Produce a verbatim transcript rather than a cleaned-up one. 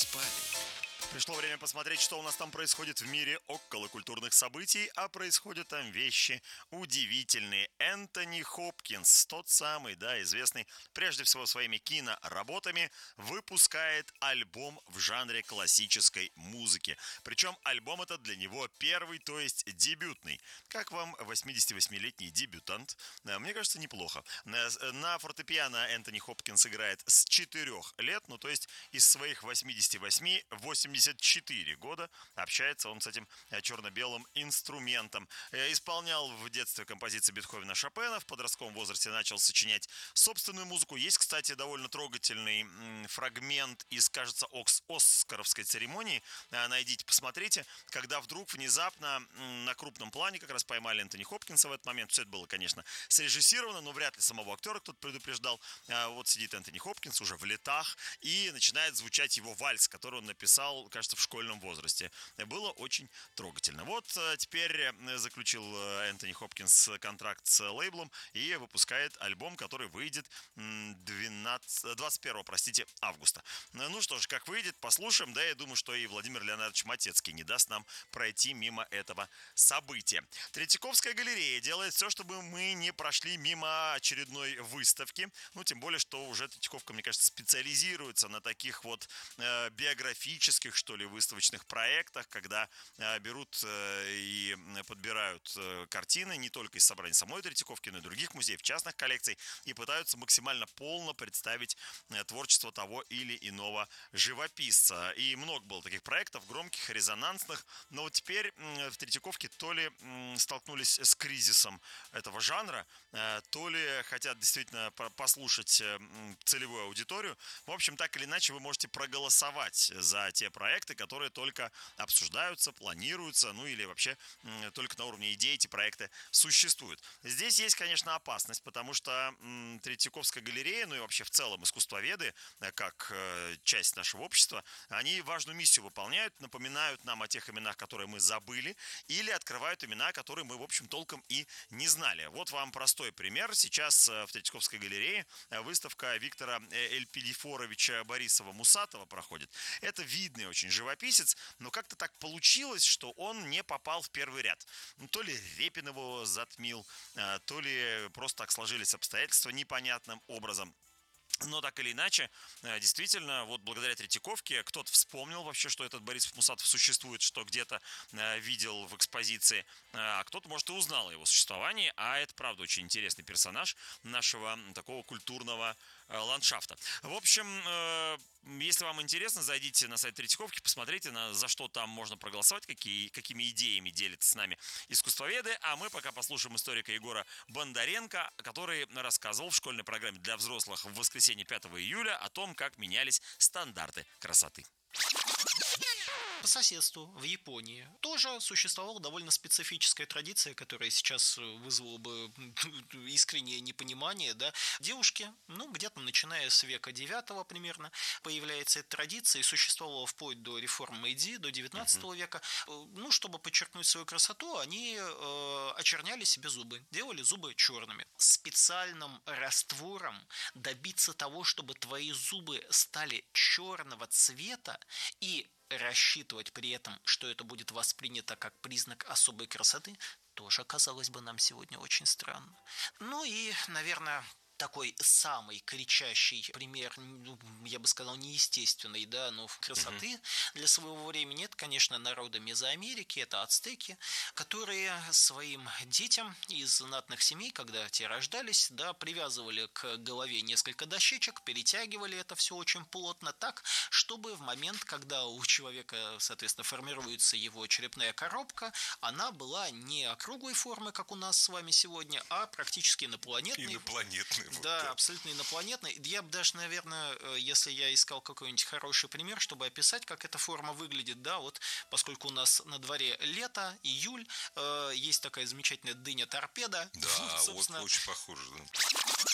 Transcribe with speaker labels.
Speaker 1: спали.
Speaker 2: Пришло время посмотреть, что у нас там происходит в мире околокультурных событий, а происходят там вещи удивительные. Энтони Хопкинс, тот самый, да, известный прежде всего своими киноработами, выпускает альбом в жанре классической музыки. Причем альбом этот для него первый, то есть дебютный. Как вам восьмидесятивосьмилетний дебютант? Э, Мне кажется, неплохо. На на фортепиано Энтони Хопкинс играет с четырёх лет, ну то есть из своих восьмидесяти восьми восемьдесят четыре года общается он с этим э, черно-белым инструментом. Э, Исполнял в детстве композиции Бетховена, Шопена, в подростковом возрасте начал сочинять собственную музыку. Есть, кстати, довольно трогательный м, фрагмент из, кажется, Окс- Оскаровской церемонии. Э, Найдите, посмотрите, когда вдруг внезапно м, на крупном плане как раз поймали Энтони Хопкинса в этот момент. Все это было, конечно, срежиссировано, но вряд ли самого актера кто-то предупреждал. Э, Вот сидит Энтони Хопкинс уже в летах, и начинает звучать его вальс, который он написал, кажется, в школьном возрасте. Было очень трогательно. Вот э, теперь э, заключил э, Энтони Хопкинс контракт с лейблом и выпускает альбом, который выйдет м, двенадцатого, двадцать первого, простите, августа. Э, Ну что ж, как выйдет, послушаем. Да, я думаю, что и Владимир Леонардович Матецкий не даст нам пройти мимо этого события. Третьяковская галерея делает все, чтобы мы не прошли мимо очередной выставки. Ну, тем более, что уже Третьяковка, мне кажется, специализируется на таких вот э, биографических, что ли, выставочных проектах, когда э, берут э, и подбирают э, картины не только из собраний самой Третьяковки, но и других музеев, частных коллекций, и пытаются максимально полно представить э, творчество того или иного живописца. И много было таких проектов, громких, резонансных, но вот теперь м, в Третьяковке то ли м, столкнулись с кризисом этого жанра, э, то ли хотят действительно по- послушать э, м, целевую аудиторию. В общем, так или иначе, вы можете проголосовать за те проекты, которые только обсуждаются, планируются, ну или вообще м, только на уровне идей эти проекты существуют. Здесь есть, конечно, опасность, потому что м, Третьяковская галерея, ну и вообще в целом искусствоведы, э, как э, часть нашего общества, они важную миссию выполняют, напоминают нам о тех именах, которые мы забыли, или открывают имена, которые мы, в общем, толком и не знали. Вот вам простой пример. Сейчас э, в Третьяковской галерее э, выставка Виктора э, Эльпидифоровича Борисова-Мусатова проходит. Это видный очень живописец, но как-то так получилось, что он не попал в первый ряд. Ну, то ли Репин его затмил, э, то ли просто так сложились обстоятельства непонятным образом. Но так или иначе, э, действительно, вот благодаря Третьяковке кто-то вспомнил вообще, что этот Борис Мусатов существует, что где-то э, видел в экспозиции, э, а кто-то, может, и узнал о его существовании, а это, правда, очень интересный персонаж нашего м, такого культурного э, ландшафта. В общем, э, если вам интересно, зайдите на сайт Третьяковки, посмотрите, на, за что там можно проголосовать, какие, какими идеями делятся с нами искусствоведы, а мы пока послушаем историка Егора Бондаренко, который рассказывал в школьной программе для взрослых в воскресенье пятого июля о том, как менялись стандарты красоты.
Speaker 3: По соседству, в Японии, тоже существовала довольно специфическая традиция, которая сейчас вызвала бы искреннее непонимание, да. Девушки, ну, где-то начиная с века девятого примерно, появляется эта традиция и существовала вплоть до реформ Мэйдзи, до девятнадцатого века. Э, Ну, чтобы подчеркнуть свою красоту, они э, очерняли себе зубы, делали зубы черными. Специальным раствором добиться того, чтобы твои зубы стали черного цвета и рассчитывать при этом, что это будет воспринято как признак особой красоты, тоже казалось бы нам сегодня очень странно. Ну и, наверное, такой самый кричащий пример, ну, я бы сказал, неестественной, да, но в красоты для своего времени, это, конечно, народы Мезоамерики, это ацтеки, которые своим детям из знатных семей, когда те рождались, да, привязывали к голове несколько дощечек, перетягивали это все очень плотно так, чтобы в момент, когда у человека, соответственно, формируется его черепная коробка, она была не округлой формы, как у нас с вами сегодня, а практически инопланетной.
Speaker 1: Инопланетный. Вот,
Speaker 3: Да,
Speaker 1: да.
Speaker 3: абсолютно инопланетный. Я бы даже, наверное, э, если я искал какой-нибудь хороший пример, чтобы описать, как эта форма выглядит, да, вот поскольку у нас на дворе лето, июль, э, есть такая замечательная дыня торпеда.
Speaker 1: Да,
Speaker 3: Вот,
Speaker 1: вот
Speaker 3: собственно,
Speaker 1: очень похоже. Да.